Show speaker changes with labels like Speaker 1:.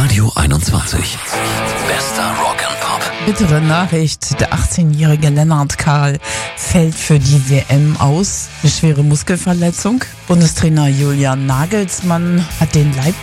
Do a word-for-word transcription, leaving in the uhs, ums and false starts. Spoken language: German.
Speaker 1: Radio einundzwanzig. Bester Rock and Pop.
Speaker 2: Bittere Nachricht, der achtzehnjährige Lennart Kahl fällt für die W M aus. Eine schwere Muskelverletzung. Bundestrainer Julian Nagelsmann hat den Leib